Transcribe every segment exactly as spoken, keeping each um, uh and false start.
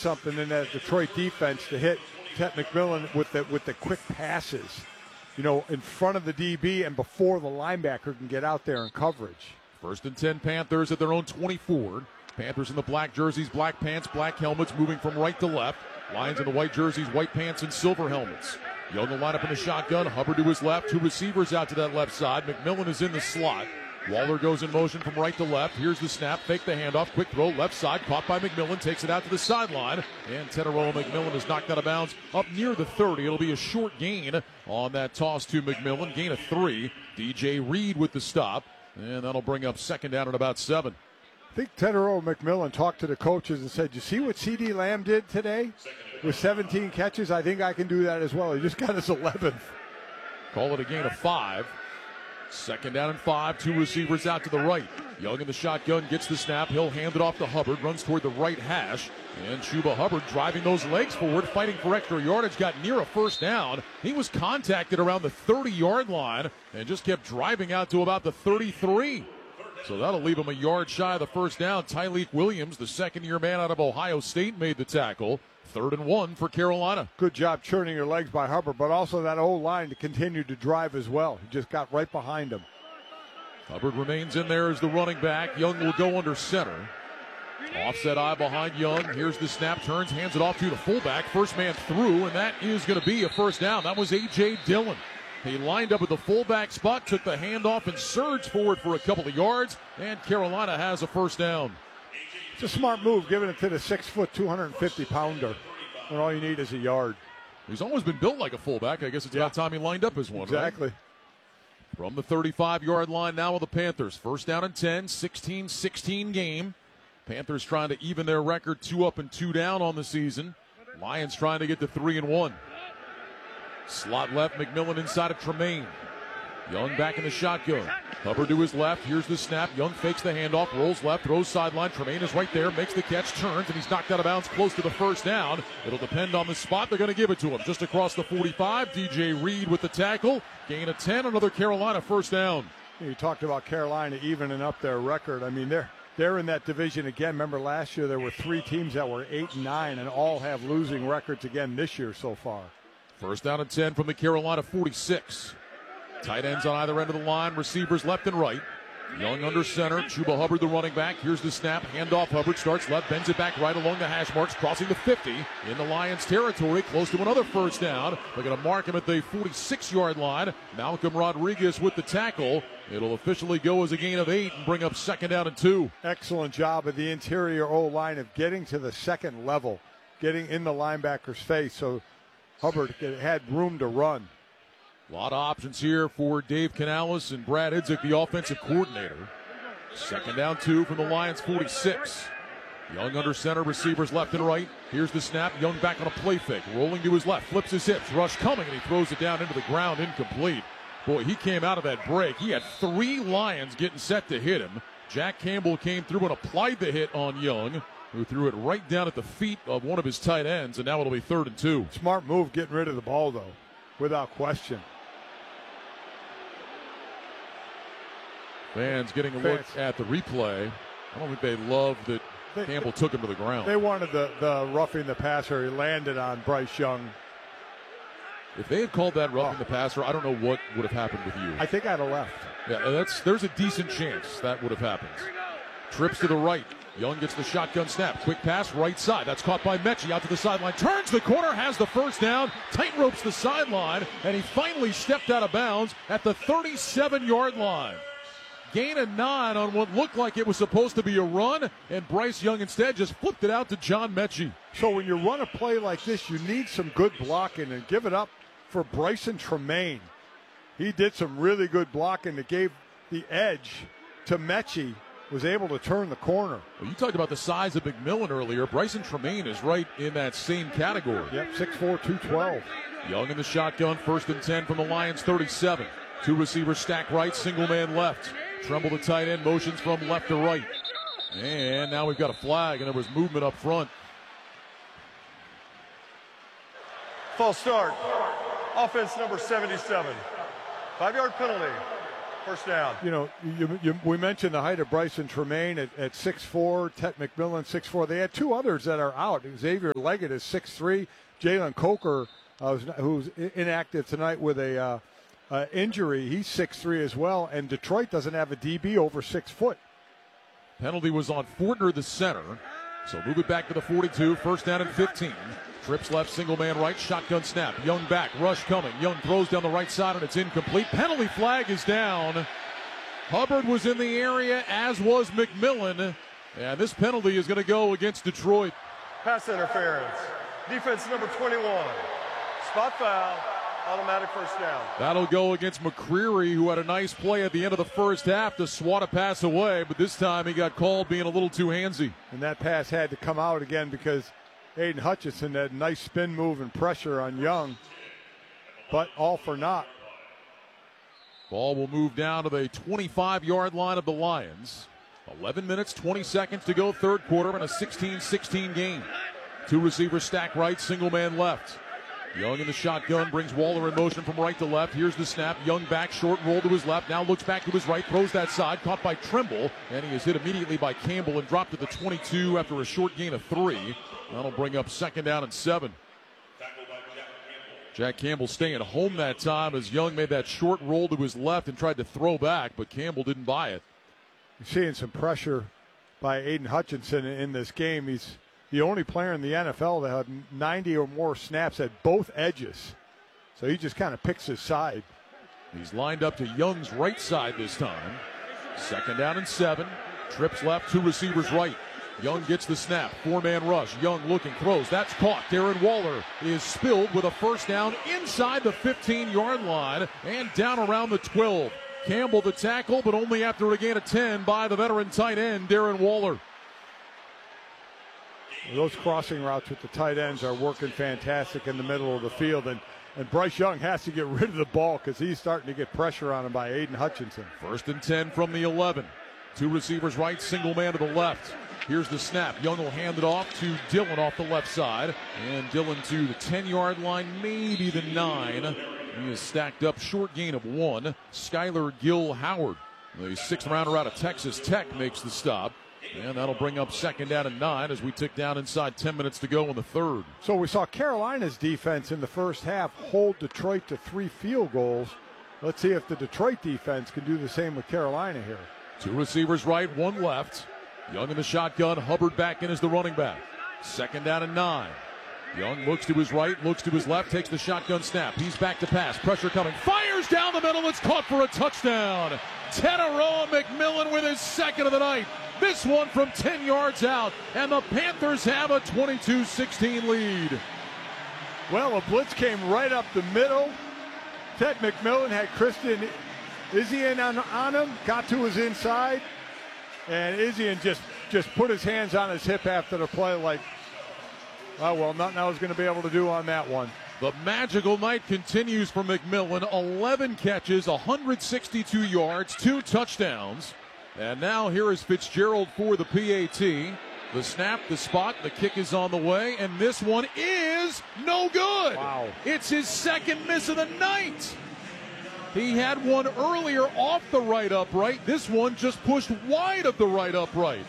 something in that Detroit defense to hit Tet McMillan with the with the quick passes, you know, in front of the D B and before the linebacker can get out there in coverage. First and ten Panthers at their own twenty-four. Panthers in the black jerseys, black pants, black helmets, moving from right to left. Lions in the white jerseys, white pants, and silver helmets. Young will line up in the shotgun. Hubbard to his left. Two receivers out to that left side. McMillan is in the slot. Waller goes in motion from right to left. Here's the snap. Fake the handoff. Quick throw. Left side. Caught by McMillan. Takes it out to the sideline. And Teteroa McMillan is knocked out of bounds up near the thirty. It'll be a short gain on that toss to McMillan. Gain of three. D J Reed with the stop. And that'll bring up second down at about seven. I think Teteroa McMillan talked to the coaches and said, you see what C D Lamb did today? With seventeen catches, I think I can do that as well. He just got his eleventh. Call it a gain of five. Second down and five. Two receivers out to the right. Young in the shotgun gets the snap. He'll hand it off to Hubbard. Runs toward the right hash. And Chuba Hubbard driving those legs forward, fighting for extra yardage. Got near a first down. He was contacted around the thirty-yard line and just kept driving out to about the thirty-three. So that'll leave him a yard shy of the first down. Tyleek Williams, the second-year man out of Ohio State, made the tackle. Third and one for Carolina. Good job churning your legs by Hubbard, but also that old line to continue to drive as well. He just got right behind him. Hubbard remains in there as the running back. Young will go under center. Offset eye behind Young. Here's the snap, turns, hands it off to the fullback. First man through, and that is going to be a first down. That was A J Dillon. He lined up at the fullback spot, took the handoff, and surged forward for a couple of yards, and Carolina has a first down. It's a smart move, giving it to the six foot, two hundred fifty pounder, when all you need is a yard. He's always been built like a fullback. I guess it's yeah. about time he lined up as one, Exactly. Right? From the thirty-five-yard line now with the Panthers. First down and ten, sixteen sixteen game. Panthers trying to even their record, two up and two down on the season. Lions trying to get to three and one. Slot left, McMillan inside of Tremaine. Young back in the shotgun. Hubbard to his left. Here's the snap. Young fakes the handoff, rolls left, throws sideline. Tremaine is right there, makes the catch, turns, and he's knocked out of bounds close to the first down. It'll depend on the spot. They're going to give it to him. Just across the forty-five, D J Reed with the tackle. Gain of ten, another Carolina first down. You talked about Carolina evening up their record. I mean, they're they're in that division again. Remember last year there were three teams that were eight and nine, and all have losing records again this year so far. First down and ten from the Carolina forty-six. Tight ends on either end of the line, receivers left and right. Young under center, Chuba Hubbard the running back. Here's the snap, handoff. Hubbard starts left, bends it back right along the hash marks, crossing the fifty in the Lions territory, close to another first down. They're going to mark him at the forty-six-yard line. Malcolm Rodriguez with the tackle. It'll officially go as a gain of eight and bring up second down and two. Excellent job of the interior O-line of getting to the second level, getting in the linebacker's face, so Hubbard had room to run. A lot of options here for Dave Canales and Brad Idzik, the offensive coordinator. Second down two from the Lions forty-six. Young under center, receivers left and right. Here's the snap. Young back on a play fake, rolling to his left, flips his hips, rush coming, and he throws it down into the ground, incomplete. Boy, he came out of that break. He had three Lions getting set to hit him. Jack Campbell came through and applied the hit on Young, who threw it right down at the feet of one of his tight ends, and now it'll be third and two. Smart move getting rid of the ball, though, without question. Fans getting a look at the replay. I don't think they love that they, Campbell took him to the ground. They wanted the, the roughing the passer. He landed on Bryce Young. If they had called that roughing oh. the passer, I don't know what would have happened with you. I think I'd have left. Yeah, that's there's a decent chance that would have happened. Trips to the right. Young gets the shotgun snap. Quick pass, right side. That's caught by Mechie out to the sideline. Turns the corner, has the first down. Tight ropes the sideline, and he finally stepped out of bounds at the thirty-seven-yard line. Gain of nine on what looked like it was supposed to be a run, and Bryce Young instead just flipped it out to John Mechie. So when you run a play like this, you need some good blocking, and give it up for Bryson Tremaine. He did some really good blocking that gave the edge to Mechie, was able to turn the corner. Well, you talked about the size of McMillan earlier. Bryson Tremaine is right in that same category. Yep, six four, two twelve. Young in the shotgun, first and ten from the Lions thirty-seven. Two receivers stack right, single man left. Tremble the tight end, motions from left to right. And now we've got a flag, and there was movement up front. False start. Offense number seventy-seven. Five-yard penalty. First down. You know, you, you, we mentioned the height of Bryson Tremaine at, at six four, Tet McMillan six four. They had two others that are out. Xavier Leggett is six three. Jalen Coker, uh, who's inactive tonight with a uh, uh, injury, he's six three as well. And Detroit doesn't have a D B over six foot. Penalty was on Fortner, the center. So move it back to the forty-two. First down and fifteen. Trips left, single man right, shotgun snap. Young back, rush coming. Young throws down the right side and it's incomplete. Penalty flag is down. Hubbard was in the area, as was McMillan. And this penalty is going to go against Detroit. Pass interference. Defense number twenty-one. Spot foul. Automatic first down. That'll go against McCreary, who had a nice play at the end of the first half to swat a pass away, but this time he got called being a little too handsy. And that pass had to come out again because Aiden Hutchinson had a nice spin move and pressure on Young, but all for naught. Ball will move down to the twenty-five-yard line of the Lions. eleven minutes, twenty seconds to go, third quarter, in a sixteen sixteen game. Two receivers stack right, single man left. Young in the shotgun, brings Waller in motion from right to left. Here's the snap. Young back, short roll to his left. Now looks back to his right, throws that side, caught by Trimble. And he is hit immediately by Campbell and dropped to the twenty-two after a short gain of three. That'll bring up second down and seven. Jack Campbell staying home that time as Young made that short roll to his left and tried to throw back, but Campbell didn't buy it. You're seeing some pressure by Aiden Hutchinson in this game. He's the only player in the N F L that had ninety or more snaps at both edges. So he just kind of picks his side. He's lined up to Young's right side this time. Second down and seven. Trips left, two receivers right. Young gets the snap. Four-man rush. Young looking, throws. That's caught. Darren Waller is spilled with a first down inside the fifteen-yard line and down around the twelve. Campbell the tackle, but only after a gain of ten by the veteran tight end, Darren Waller. Those crossing routes with the tight ends are working fantastic in the middle of the field, and, and Bryce Young has to get rid of the ball because he's starting to get pressure on him by Aiden Hutchinson. First and ten from the eleven. Two receivers right, single man to the left. Here's the snap. Young will hand it off to Dillon off the left side. And Dillon to the ten-yard line, maybe the nine. He is stacked up, short gain of one. Skylar Gill Howard, the sixth rounder out of Texas Tech, makes the stop. And that'll bring up second down and nine as we tick down inside ten minutes to go in the third. So we saw Carolina's defense in the first half hold Detroit to three field goals. Let's see if the Detroit defense can do the same with Carolina here. Two receivers right, one left. Young in the shotgun, Hubbard back in as the running back. Second down and nine. Young looks to his right, looks to his left, takes the shotgun snap. He's back to pass, pressure coming, fires down the middle, it's caught for a touchdown. Teteroa McMillan with his second of the night. This one from ten yards out, and the Panthers have a twenty-two sixteen lead. Well, a blitz came right up the middle. Tet McMillan had Christian Izien on, on him, got to his inside, and Izien just, just put his hands on his hip after the play like, oh, well, nothing I was going to be able to do on that one. The magical night continues for McMillan. eleven catches, one hundred sixty-two yards, two touchdowns. And now here is Fitzgerald for the P A T. The snap, the spot, the kick is on the way, and this one is no good. Wow. It's his second miss of the night. He had one earlier off the right upright. This one just pushed wide of the right upright.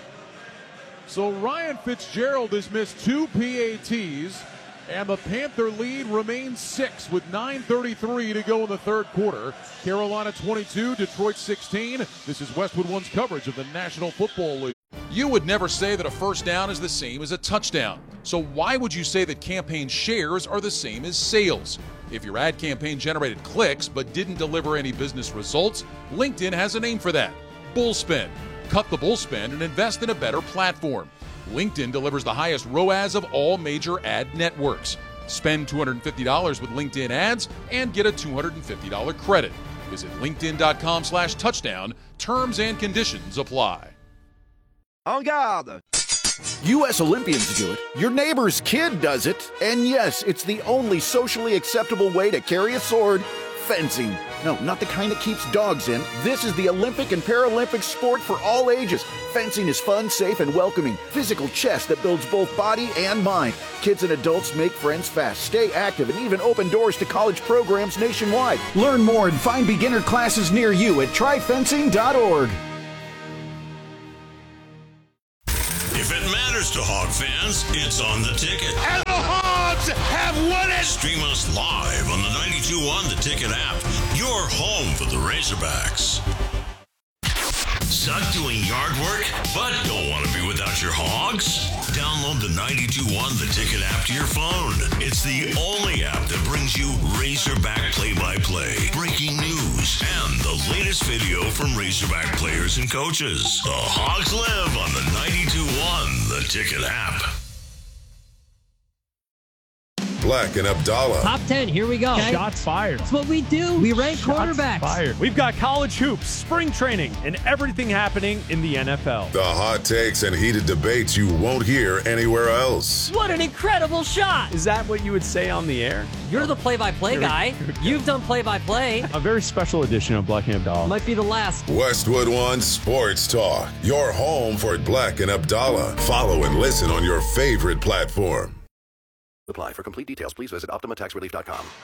So Ryan Fitzgerald has missed two P A Ts, and the Panther lead remains six with nine thirty-three to go in the third quarter. Carolina twenty-two, Detroit sixteen. This is Westwood One's coverage of the National Football League. You would never say that a first down is the same as a touchdown. So why would you say that campaign shares are the same as sales? If your ad campaign generated clicks but didn't deliver any business results, LinkedIn has a name for that: Bullspend. Cut the bullspend and invest in a better platform. LinkedIn delivers the highest R O A S of all major ad networks. Spend two hundred fifty dollars with LinkedIn ads and get a two hundred fifty dollars credit. Visit linkedin.com slash touchdown. Terms and conditions apply. En garde! U S Olympians do it, your neighbor's kid does it, and yes, it's the only socially acceptable way to carry a sword Fencing. No, not the kind that keeps dogs in. This is the Olympic and Paralympic sport for all ages. Fencing is fun, safe, and welcoming. Physical chess that builds both body and mind. Kids and adults make friends fast, stay active, and even open doors to college programs nationwide. Learn more and find beginner classes near you at try fencing dot org. If it matters to Hog fans, it's on the ticket. And the Hogs have won it! Stream us live on the ninety-two point one The Ticket app. Your home for the Razorbacks. Suck doing yard work, but don't want to be without your Hogs? Download the ninety-two point one The Ticket app to your phone. It's the only app that brings you Razorback play-by-play, breaking news, and the latest video from Razorback players and coaches. The Hogs live on the ninety-two point one The Ticket app. Black and Abdallah. Top ten, here we go. Okay. Shots fired. That's what we do. We rank Shots quarterbacks. Fired. We've got college hoops, spring training, and everything happening in the N F L. The hot takes and heated debates you won't hear anywhere else. What an incredible shot. Is that what you would say on the air? You're the play-by-play guy. You've done play-by-play. A very special edition of Black and Abdallah. Might be the last. Westwood One Sports Talk. Your home for Black and Abdallah. Follow and listen on your favorite platform. Apply. For complete details, please visit Optima Tax Relief dot com.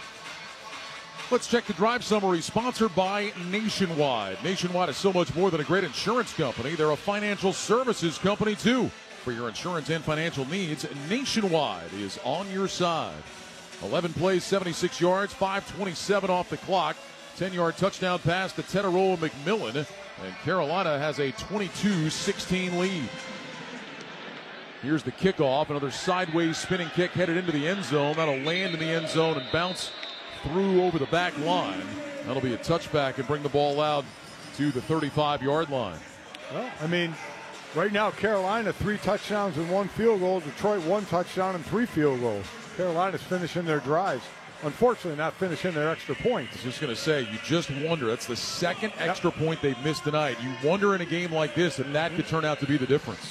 Let's check the drive summary, sponsored by Nationwide. Nationwide is so much more than a great insurance company. They're a financial services company, too. For your insurance and financial needs, Nationwide is on your side. eleven plays, seventy-six yards, five twenty-seven off the clock. ten-yard touchdown pass to Tetaroa McMillan. And Carolina has a twenty-two sixteen lead. Here's the kickoff, another sideways spinning kick headed into the end zone. That'll land in the end zone and bounce through over the back line. That'll be a touchback and bring the ball out to the thirty-five-yard line. Well, I mean, right now Carolina three touchdowns and one field goal. Detroit one touchdown and three field goals. Carolina's finishing their drives. Unfortunately, not finishing their extra points. I was just going to say, you just wonder. That's the second extra yep. point they've missed tonight. You wonder in a game like this if that could turn out to be the difference.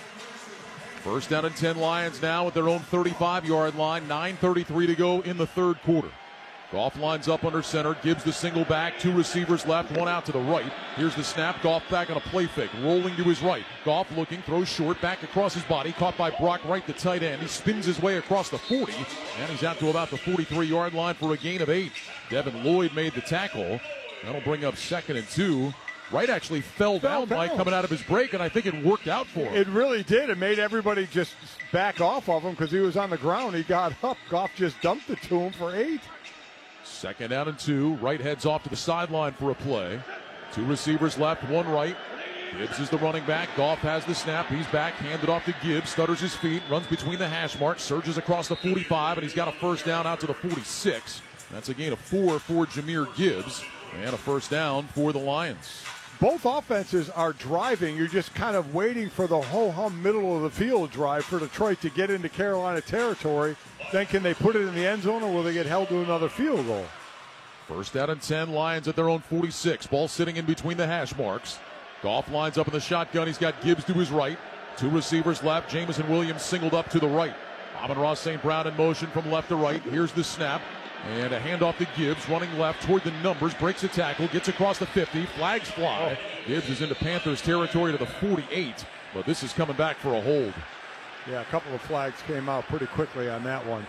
First down and ten, Lions now at their own thirty-five-yard line. nine thirty-three to go in the third quarter. Goff lines up under center. Gibbs the single back. Two receivers left, one out to the right. Here's the snap. Goff back on a play fake. Rolling to his right. Goff looking, throws short, back across his body. Caught by Brock Wright, the tight end. He spins his way across the forty, and he's out to about the forty-three-yard line for a gain of eight. Devin Lloyd made the tackle. That'll bring up second and two. Wright actually fell, fell down, down, Mike, coming out of his break, and I think it worked out for him. It really did. It made everybody just back off of him because he was on the ground. He got up. Goff just dumped it to him for eight. Second down and two. Wright heads off to the sideline for a play. Two receivers left, one right. Gibbs is the running back. Goff has the snap. He's back, handed off to Gibbs. Stutters his feet, runs between the hash marks, surges across the forty-five, and he's got a first down out to the forty-six. That's a gain of four for Jahmyr Gibbs, and a first down for the Lions. Both offenses are driving. You're just kind of waiting for the ho-hum middle of the field drive for Detroit to get into Carolina territory. Then can they put it in the end zone, or will they get held to another field goal? First down and ten, Lions at their own forty-six. Ball sitting in between the hash marks. Goff lines up in the shotgun. He's got Gibbs to his right. Two receivers left. Jameson Williams singled up to the right. Amon-Ra Saint Brown in motion from left to right. Here's the snap. And a handoff to Gibbs, running left toward the numbers, breaks a tackle, gets across the fifty, flags fly. Oh. Gibbs is into Panthers territory to the forty-eight, but this is coming back for a hold. Yeah, a couple of flags came out pretty quickly on that one.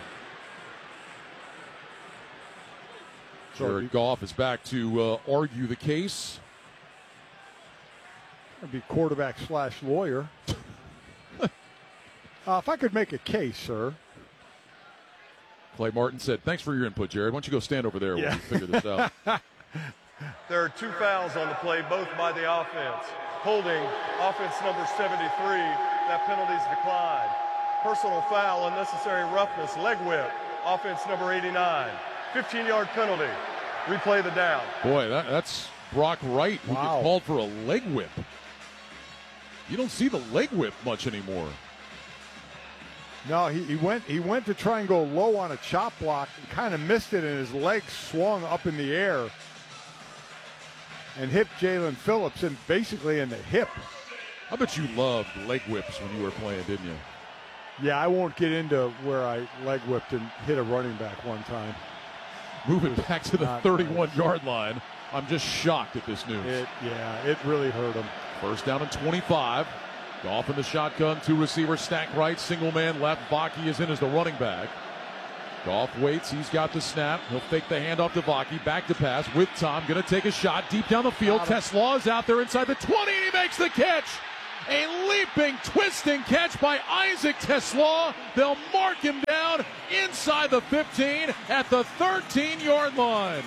Jared Goff is back to uh, argue the case. I'd be quarterback slash lawyer. uh, if I could make a case, sir. Clay Martin said, thanks for your input, Jared. Why don't you go stand over there yeah. while we figure this out. There are two fouls on the play, both by the offense. Holding, offense number seventy-three, that penalty's declined. Personal foul, unnecessary roughness, leg whip, offense number eighty-nine. fifteen-yard penalty. Replay the down. Boy, that, that's Brock Wright who wow. gets called for a leg whip. You don't see the leg whip much anymore. No, he, he went he went to try and go low on a chop block and kind of missed it, and his leg swung up in the air and hit Jalen Phillips and basically in the hip. I bet you loved leg whips when you were playing, didn't you? Yeah, I won't get into where I leg whipped and hit a running back one time. moving back to the thirty-one-yard line. I'm just shocked at this news. It, yeah, it really hurt him. First down and twenty-five. Goff in the shotgun, two receivers stack right, single man left. Vaki is in as the running back. Goff waits, he's got the snap. He'll fake the handoff to Vaki, back to pass with Tom, gonna take a shot deep down the field. Teslaw is out there inside the twenty, and he makes the catch. A leaping, twisting catch by Isaac Teslaw. They'll mark him down inside the fifteen at the thirteen-yard line.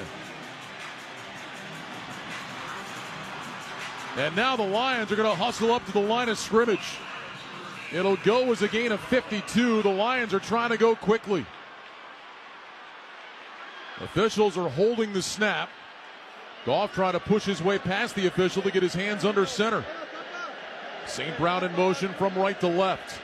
And now the Lions are going to hustle up to the line of scrimmage. It'll go as a gain of fifty-two. The Lions are trying to go quickly. Officials are holding the snap. Goff trying to push his way past the official to get his hands under center. Saint Brown in motion from right to left.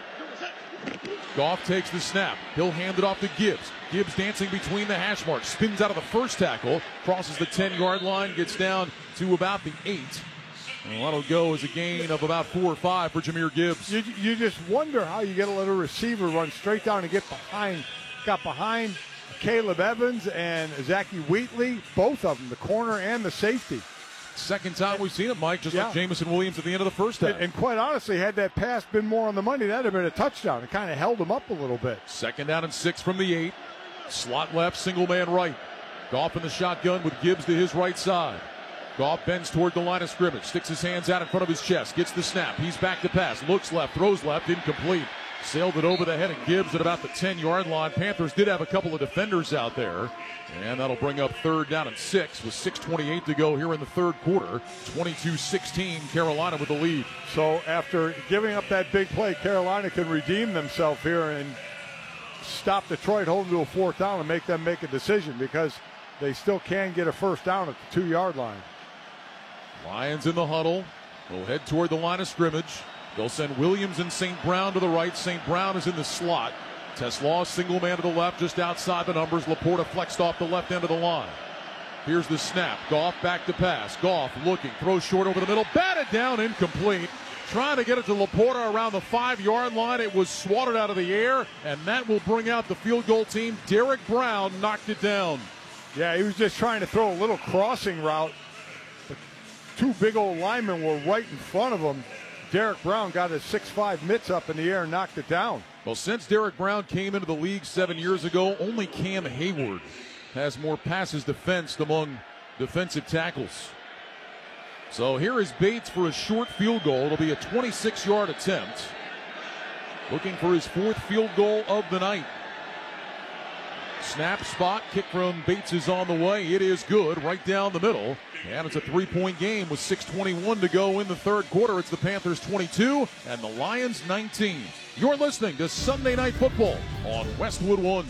Goff takes the snap. He'll hand it off to Gibbs. Gibbs dancing between the hash marks. Spins out of the first tackle. Crosses the ten-yard line. Gets down to about the eight. And that'll go as a gain of about four or five for Jahmyr Gibbs. You, you just wonder how you get a little receiver run straight down and get behind. Got behind Caleb Evans and Zachy Wheatley, both of them, the corner and the safety. Second time we've seen it, Mike, just yeah. like Jameson Williams at the end of the first half. And, and quite honestly, had that pass been more on the money, that would have been a touchdown. It kind of held him up a little bit. Second down and six from the eight. Slot left, single man right. Goff in the shotgun with Gibbs to his right side. Goff bends toward the line of scrimmage, sticks his hands out in front of his chest, gets the snap. He's back to pass, looks left, throws left, incomplete. Sailed it over the head of Gibbs at about the ten-yard line. Panthers did have a couple of defenders out there, and that'll bring up third down and six with six twenty-eight to go here in the third quarter. twenty-two sixteen, Carolina with the lead. So after giving up that big play, Carolina can redeem themselves here and stop Detroit, hold them to a fourth down, and make them make a decision because they still can get a first down at the two-yard line. Lions in the huddle. Will head toward the line of scrimmage. They'll send Williams and Saint Brown to the right. Saint Brown is in the slot. Teslaw, single man to the left, just outside the numbers. Laporta flexed off the left end of the line. Here's the snap. Goff back to pass. Goff looking, throws short over the middle. Batted down, incomplete. Trying to get it to Laporta around the five-yard line. It was swatted out of the air, and that will bring out the field goal team. Derek Brown knocked it down. Yeah, he was just trying to throw a little crossing route. The two big old linemen were right in front of him. Derek Brown got his six five mitts up in the air and knocked it down. Well, since Derek Brown came into the league seven years ago, only Cam Hayward has more passes defensed among defensive tackles. So here is Bates for a short field goal. It'll be a twenty-six-yard attempt. Looking for his fourth field goal of the night. Snap, spot, kick from Bates is on the way. It is good, right down the middle. And it's a three-point game with six twenty-one to go in the third quarter. It's the Panthers twenty-two and the Lions nineteen. You're listening to Sunday Night Football on Westwood One.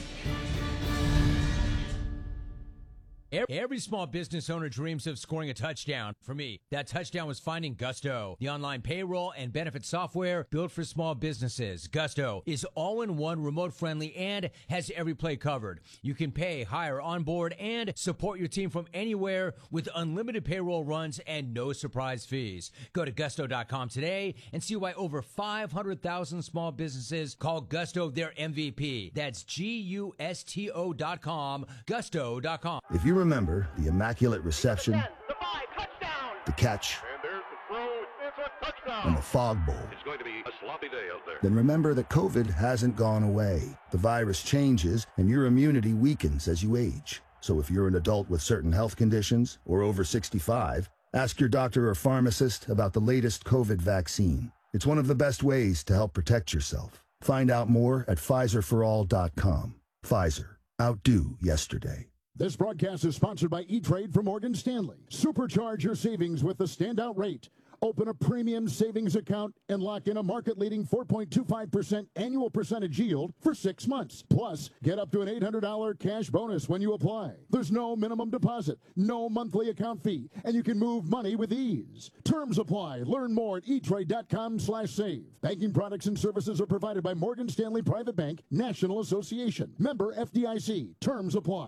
Every small business owner dreams of scoring a touchdown. For me, that touchdown was finding Gusto, the online payroll and benefit software built for small businesses. Gusto is all-in-one, remote-friendly, and has every play covered. You can pay, hire, onboard, and support your team from anywhere with unlimited payroll runs and no surprise fees. Go to gusto dot com today and see why over five hundred thousand small businesses call Gusto their M V P. That's G U S T O dot com, gusto dot com. If you remember the immaculate reception, the, five, the catch, and there's the throw. It's a touchdown. and the fog bowl, it's going to be a sloppy day out there. Then remember that COVID hasn't gone away. The virus changes and your immunity weakens as you age. So if you're an adult with certain health conditions or over sixty-five, ask your doctor or pharmacist about the latest COVID vaccine. It's one of the best ways to help protect yourself. Find out more at Pfizer for all dot com. Pfizer. Outdo yesterday. This broadcast is sponsored by E-Trade from Morgan Stanley. Supercharge your savings with the standout rate. Open a premium savings account and lock in a market-leading four point two five percent annual percentage yield for six months. Plus, get up to an eight hundred dollars cash bonus when you apply. There's no minimum deposit, no monthly account fee, and you can move money with ease. Terms apply. Learn more at e trade dot com slash save. Banking products and services are provided by Morgan Stanley Private Bank, National Association. Member F D I C. Terms apply.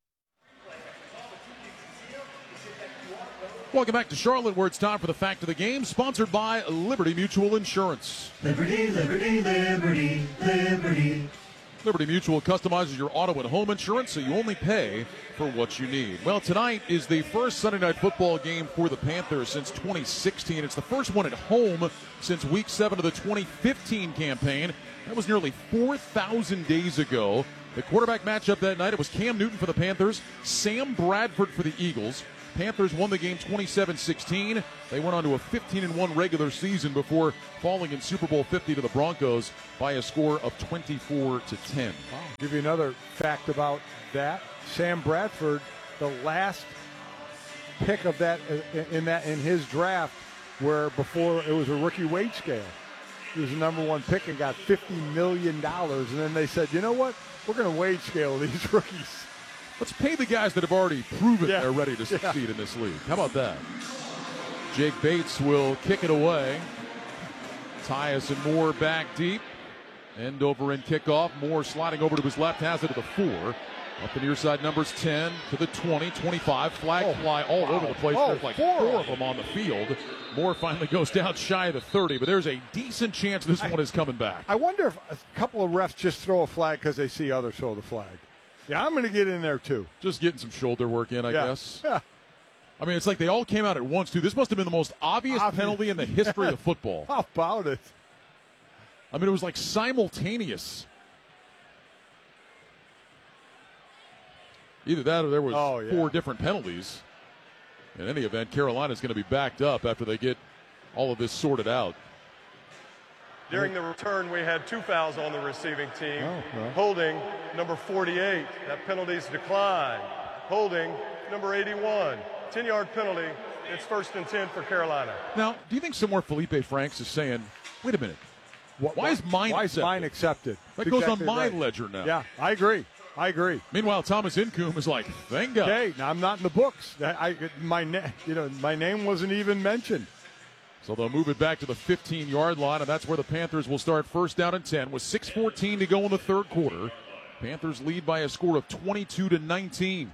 Welcome back to Charlotte, where it's time for the Fact of the Game, sponsored by Liberty Mutual Insurance. Liberty, Liberty, Liberty, Liberty. Liberty Mutual customizes your auto and home insurance so you only pay for what you need. Well, tonight is the first Sunday night football game for the Panthers since twenty sixteen. It's the first one at home since week seven of the twenty fifteen campaign. That was nearly four thousand days ago. The quarterback matchup that night, it was Cam Newton for the Panthers, Sam Bradford for the Eagles. Panthers won the game twenty-seven sixteen. They went on to a fifteen and one regular season before falling in Super Bowl fifty to the Broncos by a score of twenty-four to ten. I'll give you another fact about that. Sam Bradford, the last pick of that in that in his draft, where before it was a rookie wage scale. He was the number one pick and got fifty million dollars. And then they said, you know what? We're going to wage scale these rookies. Let's pay the guys that have already proven yeah. they're ready to succeed yeah. in this league. How about that? Jake Bates will kick it away. Tyus and Moore back deep. End over end kickoff. Moore sliding over to his left, has it to the four. Up the near side, numbers ten to the twenty, twenty-five. Flag oh, fly all wow. over the place. Oh, There's like four. four of them on the field. Moore finally goes down shy of the thirty, but there's a decent chance this I, one is coming back. I wonder if a couple of refs just throw a flag because they see others throw the flag. Yeah, I'm going to get in there too. Just getting some shoulder work in, I yeah. guess. Yeah. I mean, it's like they all came out at once, too. This must have been the most obvious, obvious. penalty in the history of football. How about it? I mean, it was like simultaneous. Either that or there was oh, yeah. four different penalties. In any event, Carolina's going to be backed up after they get all of this sorted out. During the return, we had two fouls on the receiving team. Oh, well. Holding, number forty-eight. That penalty's declined. Holding, number eighty-one. ten-yard penalty. It's first and ten for Carolina. Now, do you think somewhere Felipe Franks is saying, wait a minute, what, why is mine why accepted? Is mine accepted? That goes exactly on my right. ledger now. Yeah, I agree. I agree. Meanwhile, Thomas Incoom is like, thank God. Okay, now I'm not in the books. I, I my na- you know my name wasn't even mentioned. So they'll move it back to the fifteen-yard line, and that's where the Panthers will start first down and ten with six fourteen to go in the third quarter. Panthers lead by a score of twenty-two to nineteen.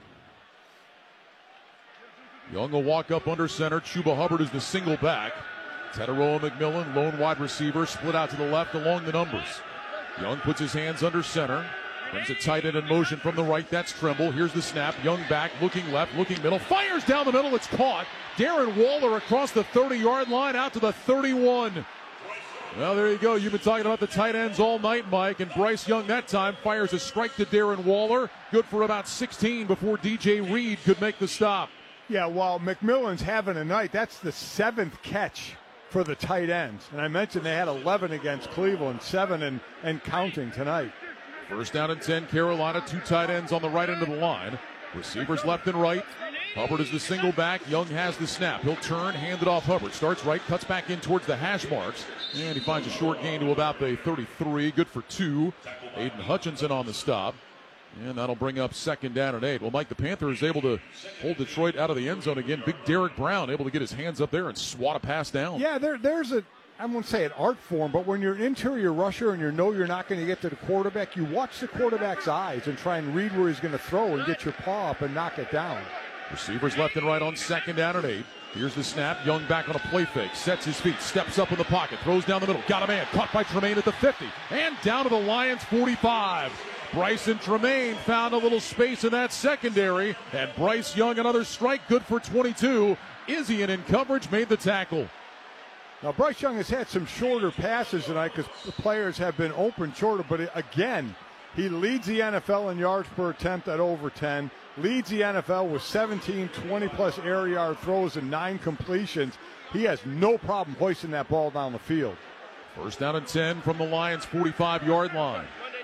Young will walk up under center. Chuba Hubbard is the single back. Tetaroa McMillan, lone wide receiver, split out to the left along the numbers. Young puts his hands under center. Brings a tight end in motion from the right. That's Tremble. Here's the snap. Young back, looking left, looking middle. Fires down the middle. It's caught. Darren Waller across the thirty-yard line out to the thirty-one. Well, there you go. You've been talking about the tight ends all night, Mike. And Bryce Young that time fires a strike to Darren Waller. Good for about sixteen before D J Reed could make the stop. Yeah, while McMillan's having a night, that's the seventh catch for the tight ends. And I mentioned they had eleven against Cleveland, seven and, and counting tonight. First down and ten, Carolina, two tight ends on the right end of the line. Receivers left and right. Hubbard is the single back. Young has the snap. He'll turn, hand it off Hubbard. Starts right, cuts back in towards the hash marks. And he finds a short gain to about the thirty-three. Good for two. Aiden Hutchinson on the stop. And that'll bring up second down and eight. Well, Mike, the Panthers able to hold Detroit out of the end zone again. Big Derek Brown able to get his hands up there and swat a pass down. Yeah, there, there's a, I won't say an art form, but when you're an interior rusher and you know you're not going to get to the quarterback, you watch the quarterback's eyes and try and read where he's going to throw and get your paw up and knock it down. Receivers left and right on second down and eight. Here's the snap. Young back on a play fake. Sets his feet. Steps up in the pocket. Throws down the middle. Got a man. Caught by Tremaine at the fifty. And down to the Lions forty-five. Bryson Tremaine found a little space in that secondary. And Bryce Young, another strike. Good for twenty-two. Izzian in coverage made the tackle. Now, Bryce Young has had some shorter passes tonight because the players have been open shorter. But again, he leads the N F L in yards per attempt at over ten. Leads the N F L with seventeen twenty-plus air yard throws and nine completions. He has no problem hoisting that ball down the field. First down and ten from the Lions' forty-five-yard line.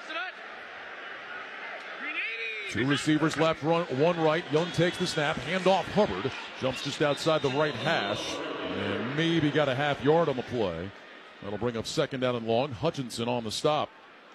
Two receivers left, run, one right. Young takes the snap, hand off Hubbard. Jumps just outside the right hash. And maybe got a half yard on the play. That'll bring up second down and long. Hutchinson on the stop.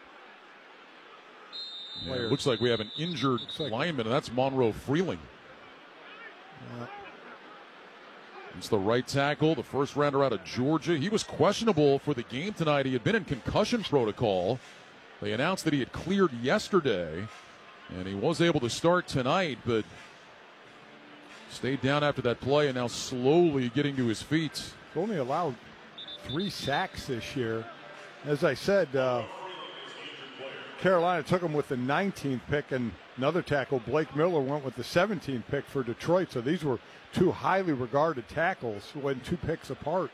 Yeah, it looks like we have an injured like lineman, and that's Monroe Freeling. Yeah. It's the right tackle, the first rounder out of Georgia. He was questionable for the game tonight. He had been in concussion protocol. They announced that he had cleared yesterday, and he was able to start tonight, but stayed down after that play and now slowly getting to his feet. He's only allowed three sacks this year. As I said, uh, Carolina took him with the nineteenth pick, and another tackle, Blake Miller, went with the seventeenth pick for Detroit. So these were two highly regarded tackles, went two picks apart.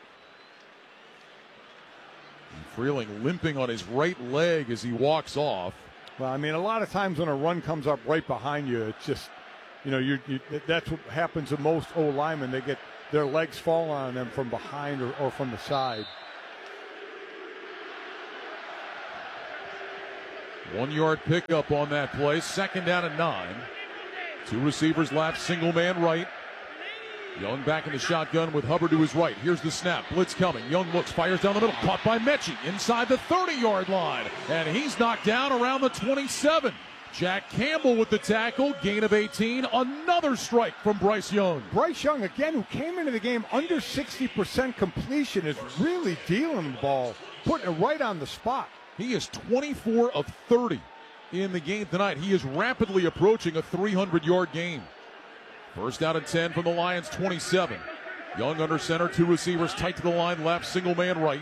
Freeling limping on his right leg as he walks off. Well, I mean, a lot of times when a run comes up right behind you, it's just, you know, you, you that's what happens to most O linemen. They get their legs fall on them from behind or, or from the side. One yard pickup on that play. Second down and nine. Two receivers left, single man right. Young back in the shotgun with Hubbard to his right. Here's the snap. Blitz coming. Young looks, fires down the middle. Caught by Mechie inside the thirty-yard line. And he's knocked down around the twenty-seven. Jack Campbell with the tackle. Gain of eighteen. Another strike from Bryce Young. Bryce Young, again, who came into the game under sixty percent completion, is really dealing the ball, putting it right on the spot. He is twenty-four of thirty in the game tonight. He is rapidly approaching a three hundred yard game. First down and ten from the Lions, twenty-seven. Young under center, two receivers tight to the line left, single man right.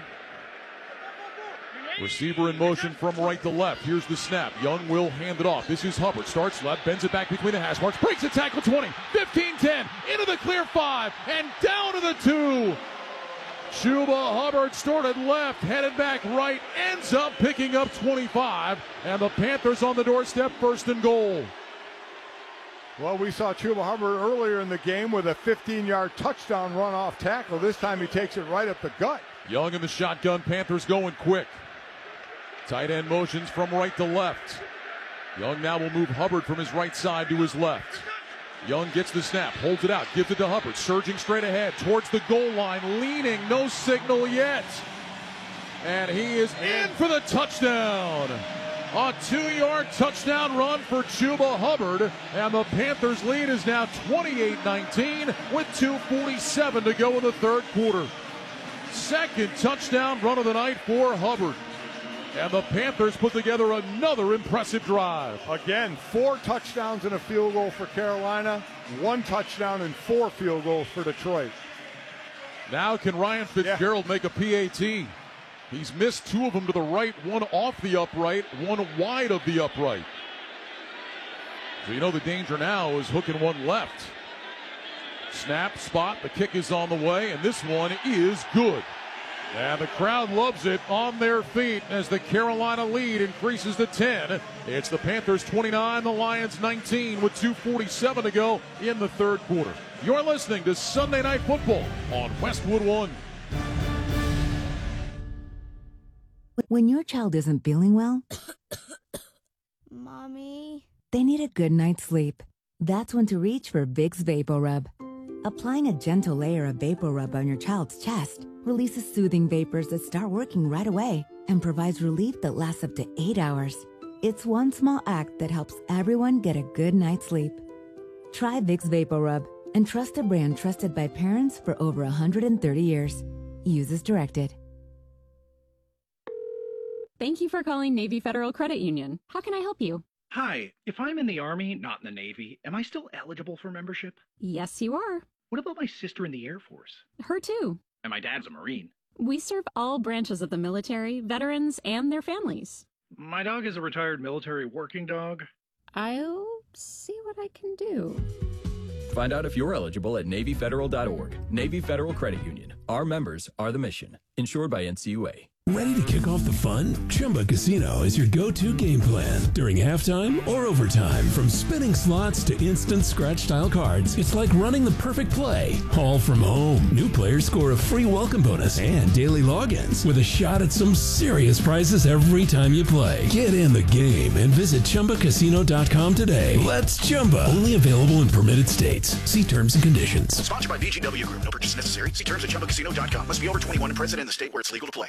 Receiver in motion from right to left. Here's the snap. Young will hand it off. This is Hubbard. Starts left, bends it back between the hash marks, breaks the tackle, twenty, fifteen, ten, into the clear five, and down to the two. Chuba Hubbard started left, headed back right, ends up picking up twenty-five, and the Panthers on the doorstep, first and goal. Well, we saw Chuba Hubbard earlier in the game with a fifteen yard touchdown run off tackle. This time he takes it right up the gut. Young in the shotgun, Panthers going quick. Tight end motions from right to left. Young now will move Hubbard from his right side to his left. Young gets the snap, holds it out, gives it to Hubbard, surging straight ahead towards the goal line, leaning, no signal yet. And he is in for the touchdown. A two-yard touchdown run for Chuba Hubbard, and the Panthers' lead is now twenty-eight nineteen with two forty-seven to go in the third quarter. Second touchdown run of the night for Hubbard. And the Panthers put together another impressive drive. Again, four touchdowns and a field goal for Carolina, one touchdown and four field goals for Detroit. Now can Ryan Fitzgerald yeah. make a P A T? He's missed two of them to the right, one off the upright, one wide of the upright. So you know the danger now is hooking one left. Snap, spot, the kick is on the way, and this one is good. And the crowd loves it on their feet as the Carolina lead increases to ten. It's the Panthers twenty-nine, the Lions nineteen with two forty-seven to go in the third quarter. You're listening to Sunday Night Football on Westwood One. When your child isn't feeling well, Mommy, they need a good night's sleep. That's when to reach for Vicks VapoRub. Applying a gentle layer of VapoRub on your child's chest releases soothing vapors that start working right away and provides relief that lasts up to eight hours. It's one small act that helps everyone get a good night's sleep. Try Vicks VapoRub and trust a brand trusted by parents for over one hundred thirty years. Use as directed. Thank you for calling Navy Federal Credit Union. How can I help you? Hi, if I'm in the Army, not in the Navy, am I still eligible for membership? Yes, you are. What about my sister in the Air Force? Her too. And my dad's a Marine. We serve all branches of the military, veterans, and their families. My dog is a retired military working dog. I'll see what I can do. Find out if you're eligible at Navy Federal dot org. Navy Federal Credit Union. Our members are the mission. Insured by N C U A. Ready to kick off the fun? Chumba Casino is your go-to game plan. During halftime or overtime, from spinning slots to instant scratch-style cards, it's like running the perfect play, all from home. New players score a free welcome bonus and daily logins with a shot at some serious prizes every time you play. Get in the game and visit Chumba Casino dot com today. Let's Chumba. Only available in permitted states. See terms and conditions. Sponsored by V G W Group. No purchase necessary. See terms at Chumba Casino dot com. Must be over twenty-one and present in the state where it's legal to play.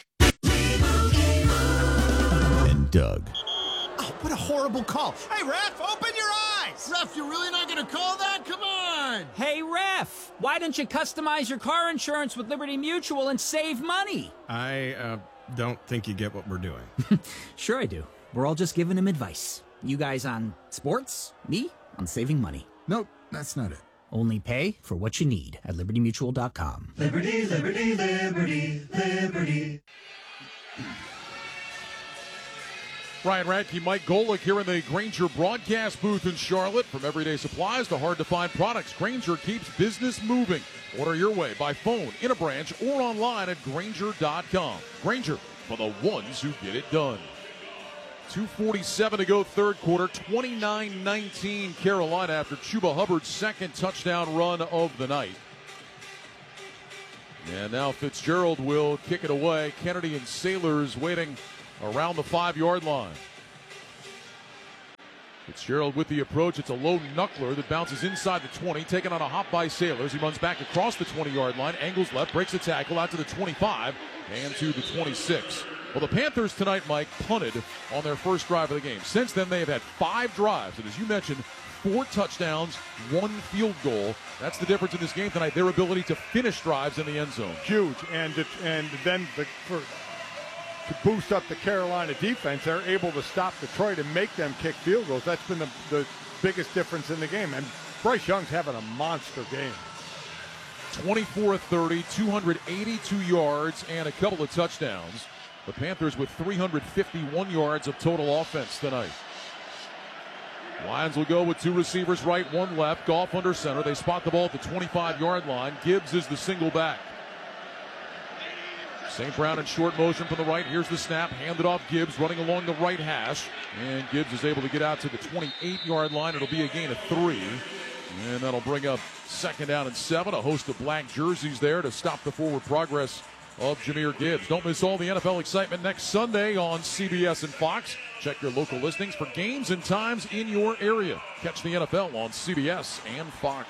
And Doug. Oh, what a horrible call. Hey, ref, open your eyes. Ref, you're really not going to call that? Come on. Hey, ref, why don't you customize your car insurance with Liberty Mutual and save money? I uh, don't think you get what we're doing. Sure I do. We're all just giving him advice. You guys on sports, me on saving money. Nope, that's not it. Only pay for what you need at Liberty Mutual dot com. Liberty, Liberty, Liberty, Liberty. Ryan Radke, Mike Golick here in the Grainger broadcast booth in Charlotte. From everyday supplies to hard-to-find products, Grainger keeps business moving. Order your way by phone, in a branch, or online at Grainger dot com. Grainger, for the ones who get it done. two forty-seven to go third quarter, twenty-nine nineteen Carolina after Chuba Hubbard's second touchdown run of the night. And now Fitzgerald will kick it away. Kennedy and Sailors waiting around the five-yard line. Fitzgerald with the approach. It's a low knuckler that bounces inside the twenty, taken on a hop by Sailors. He runs back across the twenty-yard line, angles left, breaks the tackle out to the twenty-five and to the twenty-six. Well, the Panthers tonight, Mike, punted on their first drive of the game. Since then, they have had five drives, and as you mentioned, four touchdowns, one field goal. That's the difference in this game tonight, their ability to finish drives in the end zone. Huge, and it, and then the, for, to boost up the Carolina defense, they're able to stop Detroit and make them kick field goals. That's been the, the biggest difference in the game, and Bryce Young's having a monster game. twenty-four thirty, two hundred eighty-two yards, and a couple of touchdowns. The Panthers with three hundred fifty-one yards of total offense tonight. Lions will go with two receivers right, one left. Goff under center. They spot the ball at the twenty-five-yard line. Gibbs is the single back. Saint Brown in short motion from the right. Here's the snap. Handed off Gibbs running along the right hash. And Gibbs is able to get out to the twenty-eight-yard line. It'll be a gain of three. And that'll bring up second down and seven. A host of black jerseys there to stop the forward progress of Jahmyr Gibbs. Don't miss all the N F L excitement next Sunday on C B S and Fox. Check your local listings for games and times in your area. Catch the N F L on C B S and Fox.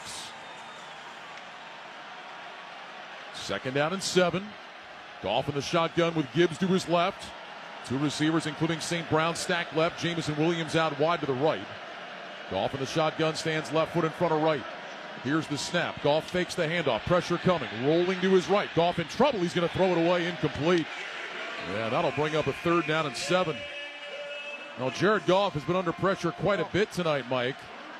Second down and seven. Goff in the shotgun with Gibbs to his left. Two receivers, including Saint Brown, stacked left. Jameson Williams out wide to the right. Goff in the shotgun, stands left foot in front of right. Here's the snap. Goff fakes the handoff. Pressure coming. Rolling to his right. Goff in trouble. He's going to throw it away. Incomplete. Yeah, that'll bring up a third down and seven. Now, Jared Goff has been under pressure quite a bit tonight, Mike.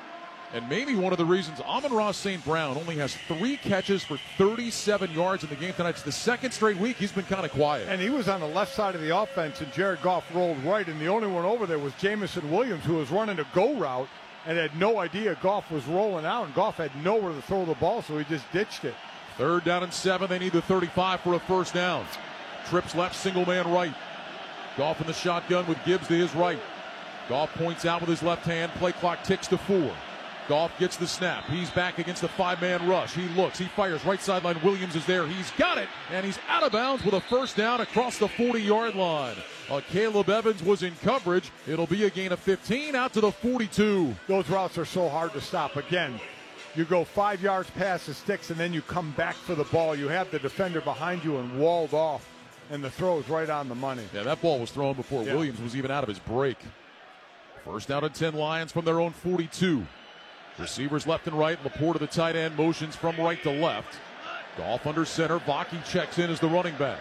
And maybe one of the reasons Amon-Ra Saint Brown only has three catches for thirty-seven yards in the game tonight. It's the second straight week he's been kind of quiet. And he was on the left side of the offense, and Jared Goff rolled right. And the only one over there was Jameson Williams, who was running a go route and had no idea Goff was rolling out, and Goff had nowhere to throw the ball, so he just ditched it. Third down and seven. They need the thirty-five for a first down. Trips left, single man right. Goff in the shotgun with Gibbs to his right. Goff points out with his left hand. Play clock ticks to four. Goff gets the snap. He's back against the five-man rush. He looks. He fires. Right sideline. Williams is there. He's got it. And he's out of bounds with a first down across the forty-yard line. Uh, Caleb Evans was in coverage. It'll be a gain of fifteen out to the forty-two. Those routes are so hard to stop. Again, you go five yards past the sticks, and then you come back for the ball. You have the defender behind you and walled off, and the throw is right on the money. Yeah, that ball was thrown before yeah. Williams was even out of his break. First down and ten Lions from their own forty-two. Receivers left and right. Laporte to the tight end. Motions from right to left. Goff under center. Vaki checks in as the running back.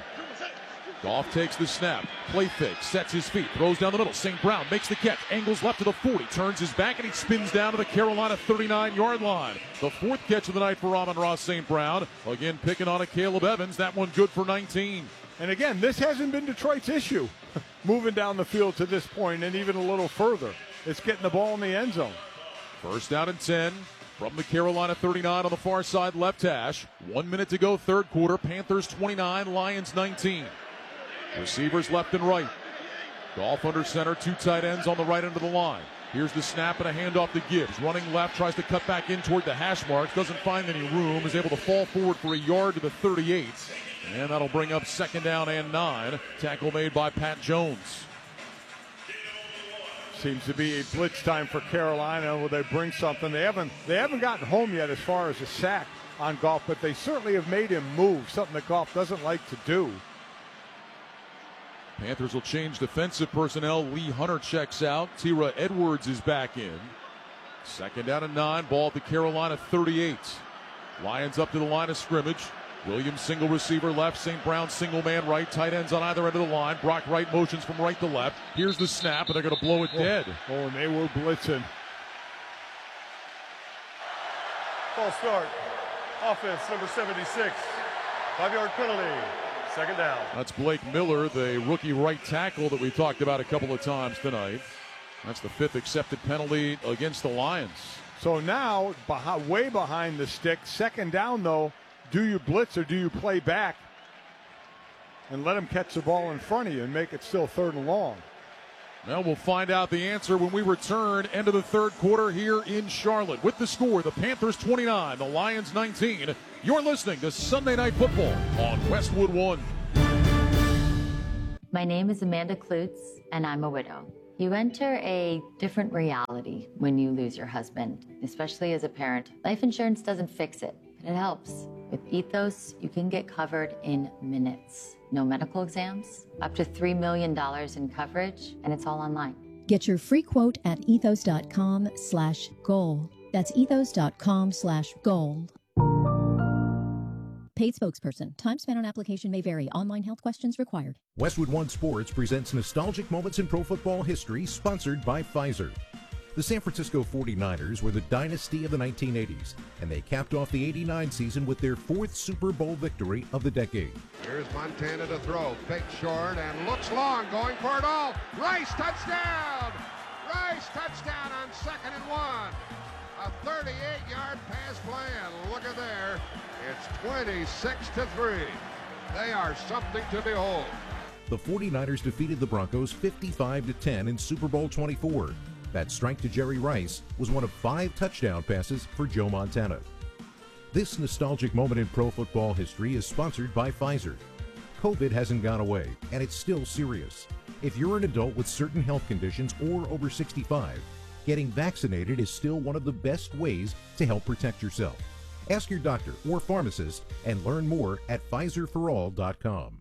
Goff takes the snap. Play fake. Sets his feet. Throws down the middle. Saint Brown makes the catch. Angles left to the forty. Turns his back and he spins down to the Carolina thirty-nine-yard line. The fourth catch of the night for Amon-Ra Saint Brown. Again, picking on a Caleb Evans. That one good for nineteen. And again, this hasn't been Detroit's issue. Moving down the field to this point and even a little further. It's getting the ball in the end zone. First down and ten from the Carolina thirty-nine on the far side left hash. One minute to go third quarter. Panthers twenty-nine, Lions nineteen. Receivers left and right. Goff under center, two tight ends on the right end of the line. Here's the snap and a handoff to Gibbs. Running left, tries to cut back in toward the hash marks. Doesn't find any room. Is able to fall forward for a yard to the thirty-eight. And that'll bring up second down and nine. Tackle made by Pat Jones. Seems to be a blitz time for Carolina. Will they bring something? They haven't they haven't gotten home yet as far as a sack on Goff, but they certainly have made him move, something that Goff doesn't like to do. Panthers will change defensive personnel. Lee Hunter checks out. Tira Edwards is back in. Second down and nine. Ball at the Carolina thirty-eight. Lions up to the line of scrimmage. Williams single receiver left. Saint Brown single man right. Tight ends on either end of the line. Brock Wright motions from right to left. Here's the snap, and they're going to blow it oh, dead. Oh, and they were blitzing. False start. Offense number seventy-six. Five-yard penalty. Second down. That's Blake Miller, the rookie right tackle that we talked about a couple of times tonight. That's the fifth accepted penalty against the Lions. So now, behind, way behind the stick, second down though, do you blitz or do you play back and let him catch the ball in front of you and make it still third and long? Well, we'll find out the answer when we return. End of the third quarter here in Charlotte. With the score, the Panthers twenty-nine, the Lions nineteen. You're listening to Sunday Night Football on Westwood One. My name is Amanda Klutz, and I'm a widow. You enter a different reality when you lose your husband, especially as a parent. Life insurance doesn't fix it, but it helps. With Ethos, you can get covered in minutes. No medical exams, up to three million dollars in coverage, and it's all online. Get your free quote at ethos.com slash gold. That's ethos.com slash gold. Paid spokesperson. Time spent on application may vary. Online health questions required. Westwood One Sports presents nostalgic moments in pro football history, sponsored by Pfizer. The San Francisco forty-niners were the dynasty of the nineteen eighties, and they capped off the eighty-nine season with their fourth Super Bowl victory of the decade. Here's Montana to throw. Fake short and looks long, going for it all. Rice touchdown! Rice touchdown on second and one. A thirty-eight yard pass play, and look at there. It's twenty-six to three. They are something to behold. The forty-niners defeated the Broncos fifty-five to ten in Super Bowl twenty-four. That strike to Jerry Rice was one of five touchdown passes for Joe Montana. This nostalgic moment in pro football history is sponsored by Pfizer. COVID hasn't gone away, and it's still serious. If you're an adult with certain health conditions or over sixty-five, getting vaccinated is still one of the best ways to help protect yourself. Ask your doctor or pharmacist and learn more at Pfizer for all dot com.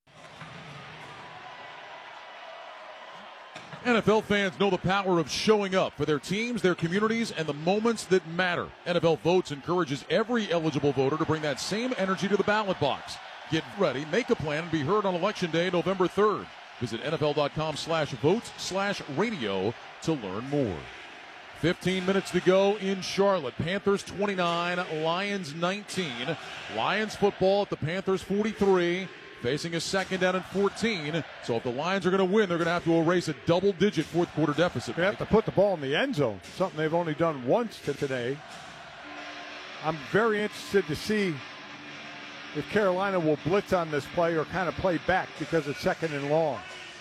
N F L fans know the power of showing up for their teams, their communities, and the moments that matter. N F L Votes encourages every eligible voter to bring that same energy to the ballot box. Get ready, make a plan, and be heard on Election Day, November third. Visit NFL.com slash votes slash radio to learn more. fifteen minutes to go in Charlotte. Panthers twenty-nine, Lions nineteen. Lions football at the Panthers forty-three. Facing a second down and fourteen. So if the Lions are going to win, they're going to have to erase a double-digit fourth-quarter deficit. They have to put the ball in the end zone, something they've only done once to today. I'm very interested to see if Carolina will blitz on this play or kind of play back because it's second and long.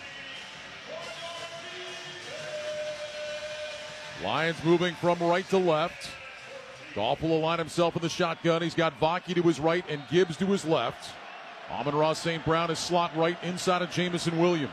Lions moving from right to left. Goff will align himself in the shotgun. He's got Vaki to his right and Gibbs to his left. Amon-Ra Saint Brown is slot right inside of Jameson Williams.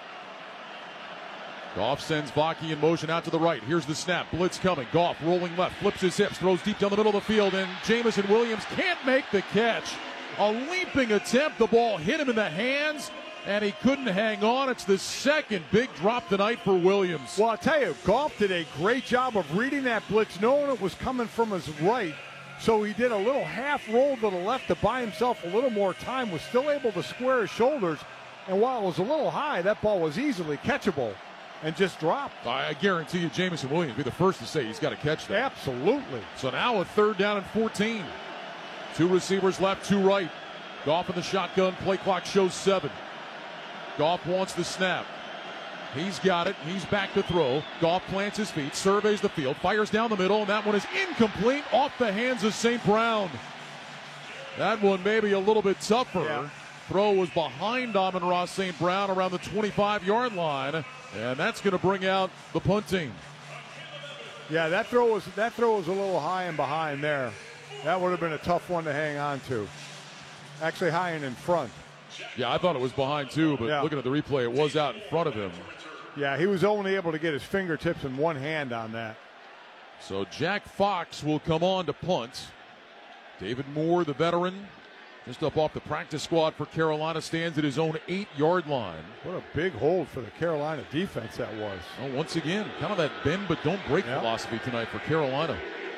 Goff sends Vaki in motion out to the right. Here's the snap. Blitz coming. Goff rolling left. Flips his hips. Throws deep down the middle of the field. And Jameson Williams can't make the catch. A leaping attempt. The ball hit him in the hands. And he couldn't hang on. It's the second big drop tonight for Williams. Well, I'll tell you, Goff did a great job of reading that blitz, knowing it was coming from his right. So he did a little half roll to the left to buy himself a little more time, was still able to square his shoulders. And while it was a little high, that ball was easily catchable and just dropped. I guarantee you Jameson Williams will be the first to say he's got to catch that. Absolutely. So now a third down and fourteen. Two receivers left, two right. Goff in the shotgun. Play clock shows seven. Goff wants the snap. He's got it. He's back to throw. Goff plants his feet, surveys the field, fires down the middle, and that one is incomplete off the hands of Saint Brown. That one maybe a little bit tougher. Yeah. Throw was behind Amon-Ra Saint Brown around the twenty-five yard line, and that's going to bring out the punt team. Yeah, that throw was that throw was a little high and behind there. That would have been a tough one to hang on to. Actually high and in front. Yeah, I thought it was behind too, but yeah. Looking at the replay, it was out in front of him. Yeah, he was only able to get his fingertips in one hand on that. So Jack Fox will come on to punt. David Moore, the veteran, just up off the practice squad for Carolina, stands at his own eight yard line. What a big hold for the Carolina defense that was. Well, once again, kind of that bend but don't break yeah. philosophy tonight for Carolina.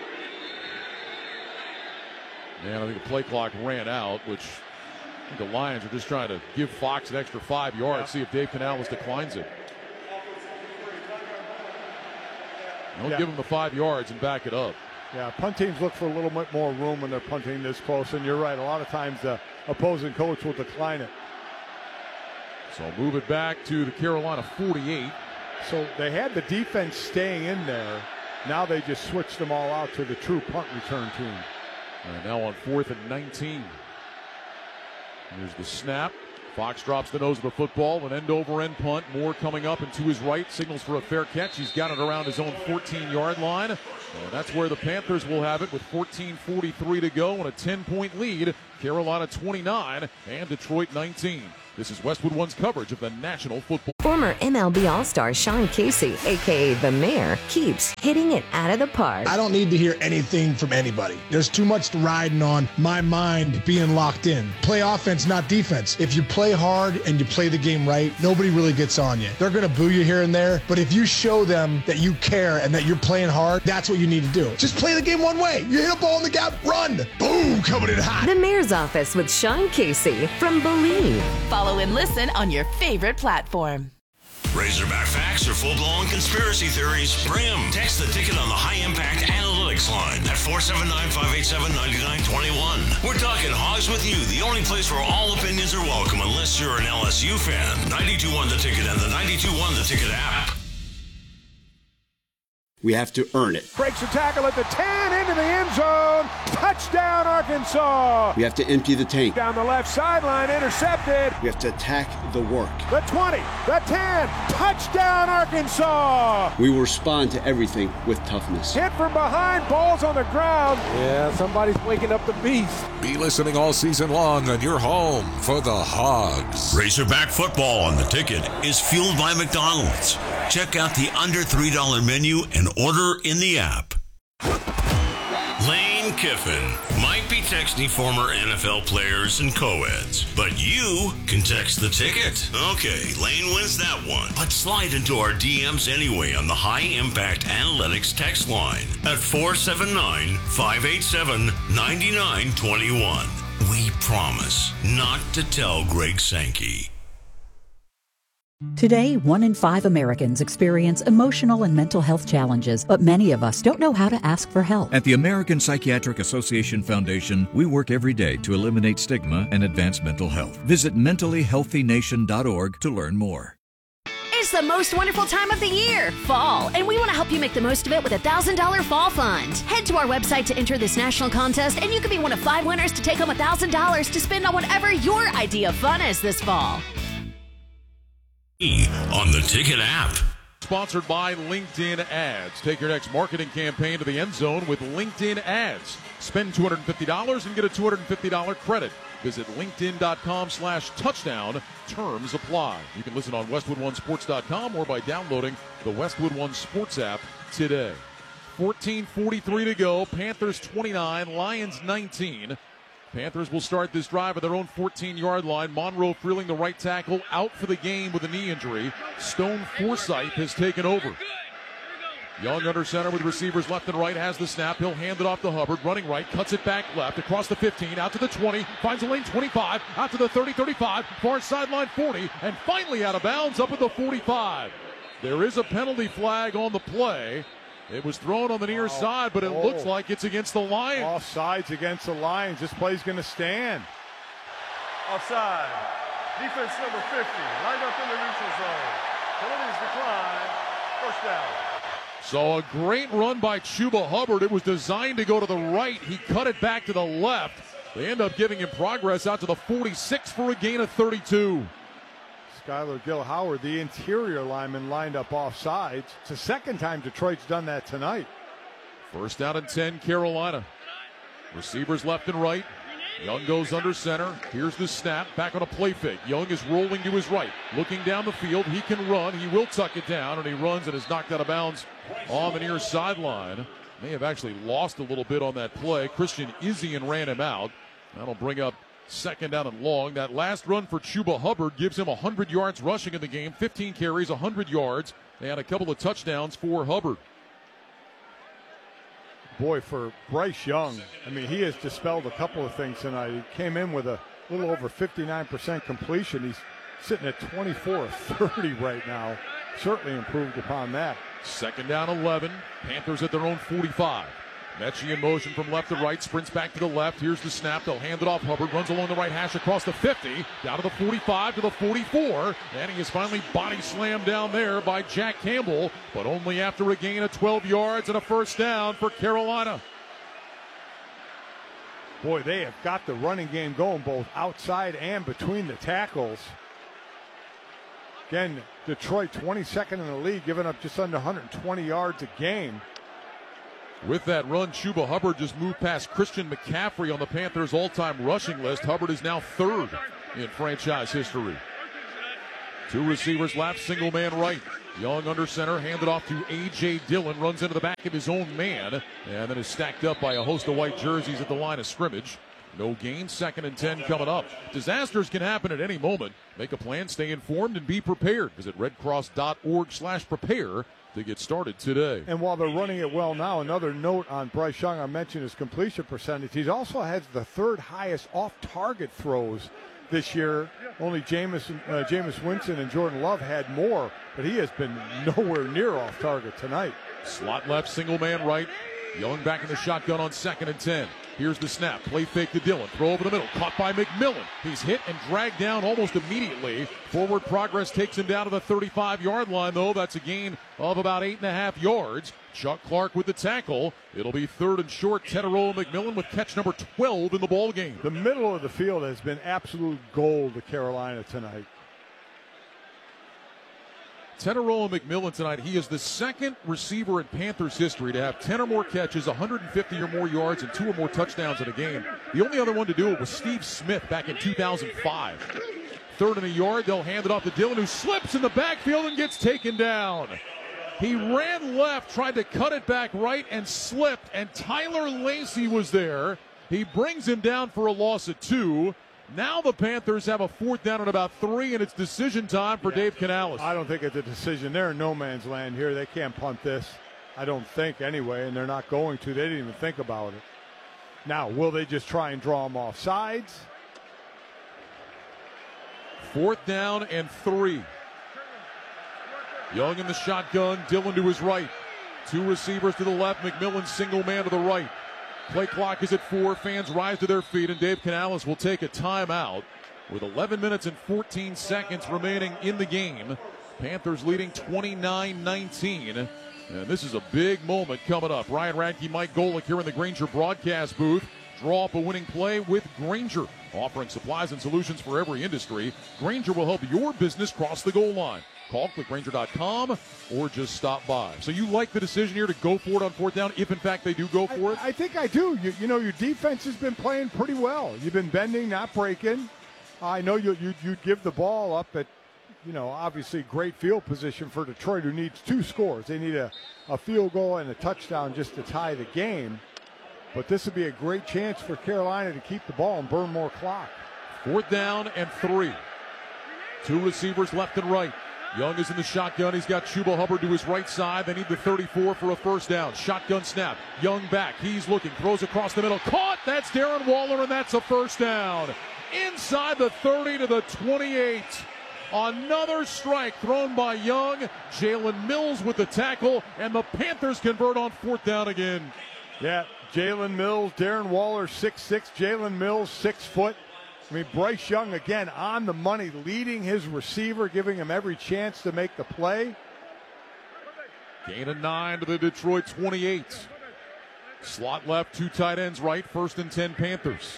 And I think the play clock ran out, which I think the Lions are just trying to give Fox an extra five yards, yeah. see if Dave Canales declines it. Don't yeah. give him the five yards and back it up. Yeah, punt teams look for a little bit more room when they're punting this close, and you're right. A lot of times the opposing coach will decline it. So move it back to the Carolina forty-eight. So they had the defense staying in there. Now they just switched them all out to the true punt return team. And now on fourth and nineteen. Here's the snap. Fox drops the nose of the football. An end-over-end punt. Moore coming up and to his right. Signals for a fair catch. He's got it around his own fourteen-yard line. And that's where the Panthers will have it with fourteen forty-three to go and a ten-point lead. Carolina twenty-nine and Detroit nineteen. This is Westwood One's coverage of the National Football. Former M L B All-Star Sean Casey, a k a. The Mayor, keeps hitting it out of the park. I don't need to hear anything from anybody. There's too much riding on my mind being locked in. Play offense, not defense. If you play hard and you play the game right, nobody really gets on you. They're going to boo you here and there, but if you show them that you care and that you're playing hard, that's what you need to do. Just play the game one way. You hit a ball in the gap, run. Boom, coming in hot. The Mayor's Office with Sean Casey from Believe. Follow and listen on your favorite platform. Razorback facts or full-blown conspiracy theories? Bring them. Text the ticket on the high-impact analytics line at four seven nine, five eight seven, nine nine two one. We're talking Hogs with You, the only place where all opinions are welcome unless you're an L S U fan. ninety-two point one The Ticket and the ninety-two point one The Ticket app. We have to earn it. Breaks a tackle at the ten, into the end zone. Touchdown, Arkansas. We have to empty the tank. Down the left sideline, intercepted. We have to attack the work. The twenty, the ten, touchdown, Arkansas. We will respond to everything with toughness. Hit from behind, balls on the ground. Yeah, somebody's waking up the beast. Be listening all season long on your home for the Hogs. Razorback football on The Ticket is fueled by McDonald's. Check out the under three dollar menu and order in the app. Lane Kiffin might be texting former N F L players and co-eds, but you can text The Ticket. Okay, Lane wins that one. But slide into our D Ms anyway on the High Impact Analytics text line at four seven nine, five eight seven, nine nine two one. We promise not to tell Greg Sankey. Today, one in five Americans experience emotional and mental health challenges, but many of us don't know how to ask for help. At the American Psychiatric Association Foundation, we work every day to eliminate stigma and advance mental health. Visit mentally healthy nation dot org to learn more. It's the most wonderful time of the year, fall, and we want to help you make the most of it with a one thousand dollars Fall Fund. Head to our website to enter this national contest, and you could be one of five winners to take home one thousand dollars to spend on whatever your idea of fun is this fall. On the Ticket app. Sponsored by LinkedIn Ads. Take your next marketing campaign to the end zone with LinkedIn Ads. Spend two hundred fifty dollars and get a two hundred fifty dollars credit. Visit linkedin.com slash touchdown. Terms apply. You can listen on westwood one sports dot com or by downloading the Westwood One Sports app today. fourteen forty-three to go. Panthers twenty-nine, Lions nineteen. Panthers will start this drive at their own fourteen-yard line. Monroe Freeling, the right tackle, out for the game with a knee injury. Stone Forsythe has taken over. Young under center with receivers left and right, has the snap. He'll hand it off to Hubbard, running right, cuts it back left, across the fifteen, out to the twenty, finds a lane twenty-five, out to the thirty, thirty-five, far sideline forty, and finally out of bounds up at the forty-five. There is a penalty flag on the play. It was thrown on the near oh, side, but it oh. looks like it's against the Lions. Offsides against the Lions. This play's going to stand. Offside. Defense number fifty, lined up in the neutral zone. Penalties decline. First down. So a great run by Chuba Hubbard. It was designed to go to the right. He cut it back to the left. They end up giving him progress out to the forty-six for a gain of thirty-two. Skylar Gill Howard, the interior lineman, lined up offsides. It's the second time Detroit's done that tonight. First down and ten, Carolina. Receivers left and right. Young goes under center. Here's the snap. Back on a play fake. Young is rolling to his right. Looking down the field. He can run. He will tuck it down, and he runs and is knocked out of bounds on the near sideline. May have actually lost a little bit on that play. Christian Izzian ran him out. That'll bring up second down and long. That last run for Chuba Hubbard gives him one hundred yards rushing in the game. fifteen carries, one hundred yards. They had a couple of touchdowns for Hubbard. Boy, for Bryce Young, I mean, he has dispelled a couple of things tonight. He came in with a little over fifty-nine percent completion. He's sitting at twenty-four thirty right now. Certainly improved upon that. Second down, eleven. Panthers at their own forty-five. Mechie in motion from left to right, sprints back to the left. Here's the snap. They'll hand it off. Hubbard runs along the right hash across the fifty, down to the forty-five, to the forty-four. And he is finally body slammed down there by Jack Campbell, but only after a gain of twelve yards and a first down for Carolina. Boy, they have got the running game going both outside and between the tackles. Again, Detroit twenty-second in the league, giving up just under one hundred twenty yards a game. With that run, Chuba Hubbard just moved past Christian McCaffrey on the Panthers' all-time rushing list. Hubbard is now third in franchise history. Two receivers left, single man right. Young under center, handed off to A J. Dillon, runs into the back of his own man, and then is stacked up by a host of white jerseys at the line of scrimmage. No gain, second and ten coming up. Disasters can happen at any moment. Make a plan, stay informed, and be prepared. Visit redcross.org slash prepare to get started today. And while they're running it well now, another note on Bryce Young, I mentioned his completion percentage. He also has the third highest off-target throws this year. Only Jameis, uh, Jameis Winston and Jordan Love had more, but he has been nowhere near off-target tonight. Slot left, single man right. Young back in the shotgun on second and ten. Here's the snap. Play fake to Dillon. Throw over the middle. Caught by McMillan. He's hit and dragged down almost immediately. Forward progress takes him down to the thirty-five-yard line, though. That's a gain of about eight and a half yards. Chuck Clark with the tackle. It'll be third and short. Teteroa McMillan with catch number twelve in the ball game. The middle of the field has been absolute gold to Carolina tonight. Teteroa McMillan tonight, he is the second receiver in Panthers history to have ten or more catches, one hundred fifty or more yards, and two or more touchdowns in a game. The only other one to do it was Steve Smith back in two thousand five. Third and a yard, they'll hand it off to Dillon, who slips in the backfield and gets taken down. He ran left, tried to cut it back right, and slipped, and Tyler Lacey was there. He brings him down for a loss of two. Now the Panthers have a fourth down at about three, and it's decision time for yeah. Dave Canales. I don't think it's a decision. They're in no man's land here. They can't punt this. I don't think anyway, and they're not going to. They didn't even think about it. Now, will they just try and draw them off sides? Fourth down and three. Young in the shotgun, Dillon to his right. Two receivers to the left, McMillan single man to the right. Play clock is at four. Fans rise to their feet, and Dave Canales will take a timeout with eleven minutes and fourteen seconds remaining in the game. Panthers leading twenty-nine nineteen. And this is a big moment coming up. Ryan Radke, Mike Golick here in the Grainger broadcast booth. Draw up a winning play with Grainger. Offering supplies and solutions for every industry, Grainger will help your business cross the goal line. Call, click Grainger dot com, or just stop by. So you like the decision here to go for it on fourth down, if in fact they do go for I, it? I think I do. You, you know, your defense has been playing pretty well. You've been bending, not breaking. I know you, you, you'd give the ball up at, you know, obviously great field position for Detroit, who needs two scores. They need a, a field goal and a touchdown just to tie the game. But this would be a great chance for Carolina to keep the ball and burn more clock. Fourth down and three. Two receivers left and right. Young is in the shotgun. He's got Chuba Hubbard to his right side. They need the thirty-four for a first down. Shotgun snap. Young back. He's looking. Throws across the middle. Caught. That's Darren Waller, and that's a first down. Inside the thirty to the twenty-eight. Another strike thrown by Young. Jalen Mills with the tackle, and the Panthers convert on fourth down again. Yeah, Jalen Mills, Darren Waller, six six. Jalen Mills, six foot. I mean, Bryce Young, again, on the money, leading his receiver, giving him every chance to make the play. Gain of nine to the Detroit twenty-eight. Slot left, two tight ends right, first and ten Panthers.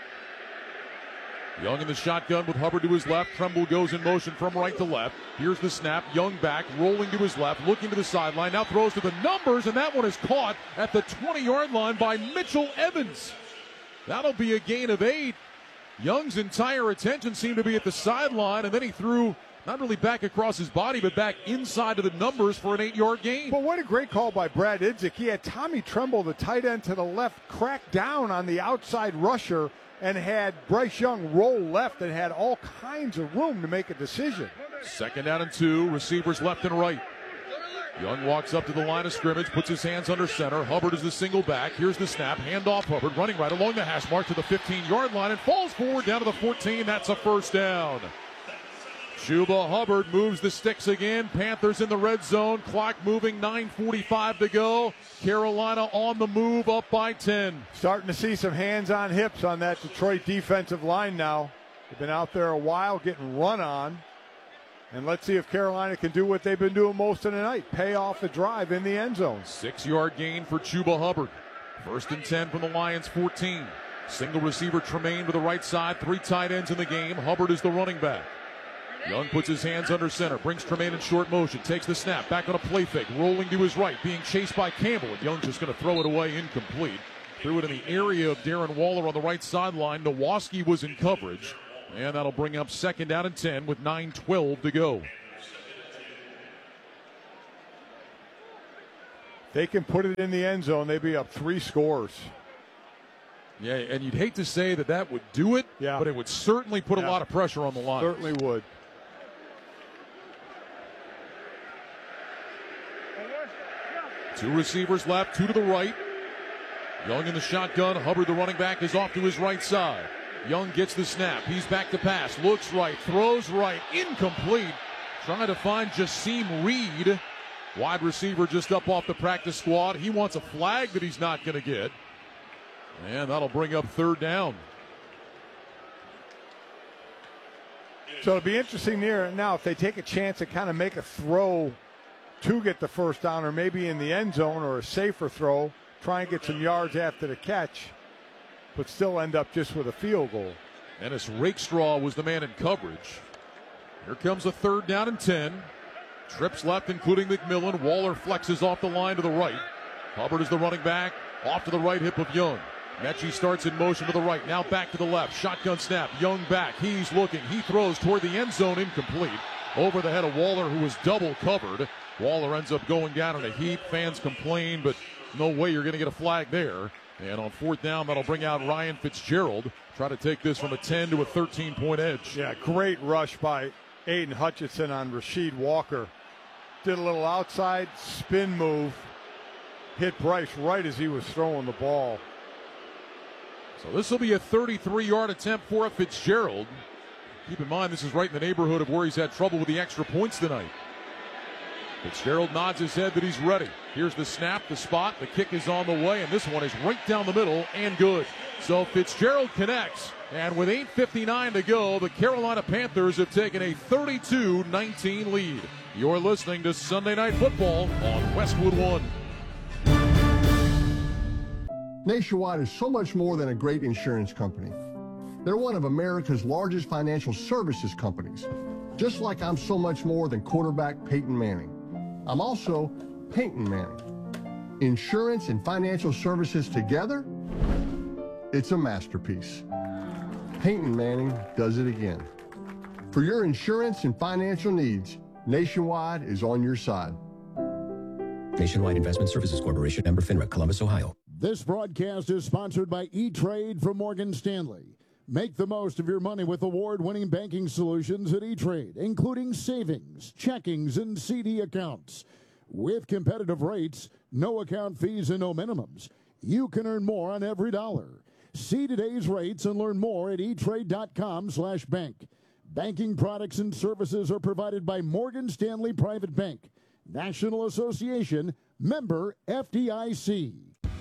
Young in the shotgun with Hubbard to his left. Tremble goes in motion from right to left. Here's the snap. Young back, rolling to his left, looking to the sideline. Now throws to the numbers, and that one is caught at the twenty-yard line by Mitchell Evans. That'll be a gain of eight. Young's entire attention seemed to be at the sideline, and then he threw not really back across his body, but back inside of the numbers for an eight-yard gain. But what a great call by Brad Idzik. He had Tommy Tremble, the tight end to the left, crack down on the outside rusher and had Bryce Young roll left and had all kinds of room to make a decision. Second down and two, receivers left and right. Young walks up to the line of scrimmage, puts his hands under center. Hubbard is the single back. Here's the snap. Hand off Hubbard, running right along the hash mark to the fifteen-yard line and falls forward down to the fourteen. That's a first down. Chuba Hubbard moves the sticks again. Panthers in the red zone. Clock moving, nine forty-five to go. Carolina on the move, up by ten. Starting to see some hands on hips on that Detroit defensive line now. They've been out there a while getting run on. And let's see if Carolina can do what they've been doing most of the night, pay off the drive in the end zone. Six-yard gain for Chuba Hubbard. First and ten from the Lions, fourteen. Single receiver Tremaine to the right side, three tight ends in the game. Hubbard is the running back. Young puts his hands under center, brings Tremaine in short motion, takes the snap, back on a play fake, rolling to his right, being chased by Campbell, and Young's just going to throw it away, incomplete. Threw it in the area of Darren Waller on the right sideline. Nowoski was in coverage, and that'll bring up second down and ten with nine twelve to go. They can put it in the end zone, they'd be up three scores. Yeah, and you'd hate to say that that would do it, yeah. but it would certainly put yeah. a lot of pressure on the line. Certainly would. Two receivers left, two to the right. Young in the shotgun. Hubbard, the running back, is off to his right side. Young gets the snap. He's back to pass. Looks right. Throws right. Incomplete. Trying to find Jasim Reed. Wide receiver just up off the practice squad. He wants a flag that he's not going to get. And that'll bring up third down. So it'll be interesting here now if they take a chance and kind of make a throw to get the first down, or maybe in the end zone, or a safer throw, try and get some yards after the catch, but still end up just with a field goal. Ennis Rakestraw was the man in coverage. Here comes a third down and ten. Trips left, including McMillan. Waller flexes off the line to the right. Hubbard is the running back, off to the right hip of Young. Mechie starts in motion to the right, now back to the left. Shotgun snap, Young back. He's looking. He throws toward the end zone, incomplete. Over the head of Waller, who was double covered. Waller ends up going down in a heap. Fans complain, but no way you're going to get a flag there. And on fourth down, that'll bring out Ryan Fitzgerald. Try to take this from a ten to a thirteen-point edge. Yeah, great rush by Aiden Hutchinson on Rasheed Walker. Did a little outside spin move. Hit Bryce right as he was throwing the ball. So this will be a thirty-three-yard attempt for a Fitzgerald. Keep in mind, this is right in the neighborhood of where he's had trouble with the extra points tonight. Fitzgerald nods his head that he's ready. Here's the snap, the spot, the kick is on the way, and this one is right down the middle and good. So Fitzgerald connects, and with eight fifty-nine to go, the Carolina Panthers have taken a thirty-two nineteen lead. You're listening to Sunday Night Football on Westwood One. Nationwide is so much more than a great insurance company. They're one of America's largest financial services companies, just like I'm so much more than quarterback Peyton Manning. I'm also Peyton Manning. Insurance and financial services together, it's a masterpiece. Peyton Manning does it again. For your insurance and financial needs, Nationwide is on your side. Nationwide Investment Services Corporation, member FINRA, Columbus, Ohio. This broadcast is sponsored by E-Trade from Morgan Stanley. Make the most of your money with award-winning banking solutions at E-Trade, including savings, checkings, and C D accounts. With competitive rates, no account fees, and no minimums, you can earn more on every dollar. See today's rates and learn more at etrade.com slash bank. Banking products and services are provided by Morgan Stanley Private Bank, National Association, member F D I C.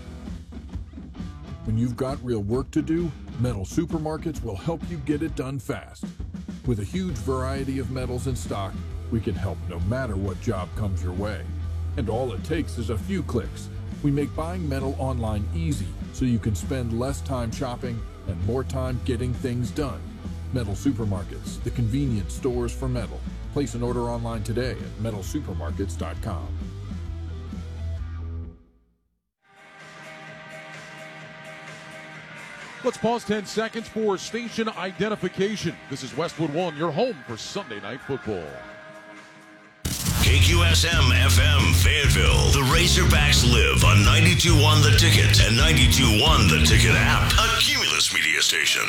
When you've got real work to do, Metal Supermarkets will help you get it done fast. With a huge variety of metals in stock, we can help no matter what job comes your way. And all it takes is a few clicks. We make buying metal online easy so you can spend less time shopping and more time getting things done. Metal Supermarkets, the convenient stores for metal. Place an order online today at metal supermarkets dot com. Let's pause ten seconds for station identification. This is Westwood One, your home for Sunday Night Football. K Q S M F M Fayetteville. The Razorbacks live on ninety-two point one The Ticket and ninety-two point one The Ticket app. A Cumulus media station.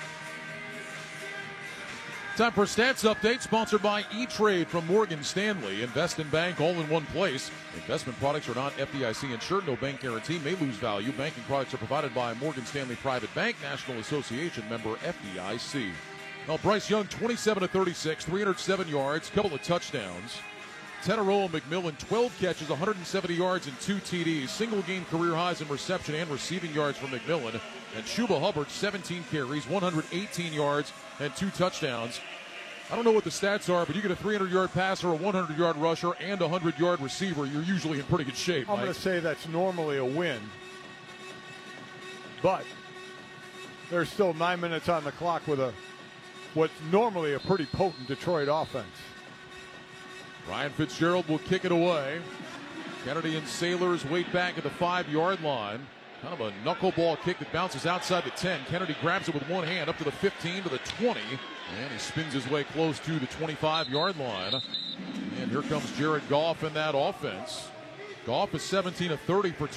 Time for Stats Update, sponsored by E-Trade from Morgan Stanley. Invest in bank all in one place. Investment products are not F D I C insured. No bank guarantee may lose value. Banking products are provided by Morgan Stanley Private Bank, National Association member F D I C. Well, Bryce Young, twenty-seven to thirty-six, three hundred seven yards, couple of touchdowns. Teteroa McMillan, twelve catches, one hundred seventy yards, and two T Ds. Single game career highs in reception and receiving yards for McMillan. And Chuba Hubbard, seventeen carries, one hundred eighteen yards, and two touchdowns. I don't know what the stats are, but you get a three hundred yard passer, a one hundred yard rusher, and a one hundred yard receiver, you're usually in pretty good shape, I'm Mike. going to say that's normally a win. But there's still nine minutes on the clock with a what's normally a pretty potent Detroit offense. Ryan Fitzgerald will kick it away. Kennedy and Sailors wait back at the five-yard line. Kind of a knuckleball kick that bounces outside the ten. Kennedy grabs it with one hand up to the fifteen, to the twenty. And he spins his way close to the twenty-five-yard line. And here comes Jared Goff in that offense. Goff is seventeen of thirty for